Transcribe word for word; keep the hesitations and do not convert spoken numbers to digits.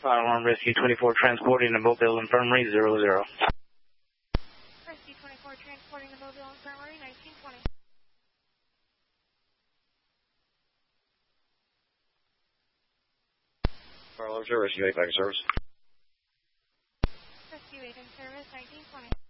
Fire Alarm Rescue twenty-four transporting to Mobile Infirmary zero zero. Rescue twenty-four transporting to Mobile Infirmary nineteen twenty. Fire Alarm Service, you make back service. Rescue eight in service nineteen twenty.